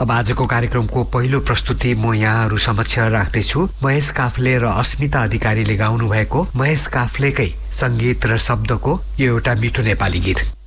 अब आजको कार्यक्रमको पहिलो प्रस्तुति म यहाँहरू समक्ष राख्दैछु। महेश काफ्ले र अस्मिता अधिकारीले गाउनु भएको महेश काफ्लेकै संगीत र शब्दको यो एउटा मिठो नेपाली गीत।